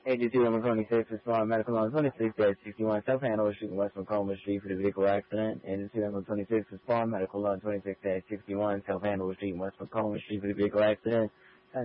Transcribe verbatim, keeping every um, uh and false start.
Agency number twenty-six, respond medical on twenty-six sixty-one, South Hanover Street, West Macomb Street for the vehicle accident. Agency number twenty-six, respond medical on twenty-six sixty-one, South Hanover Street, West Macomb Street for the vehicle accident.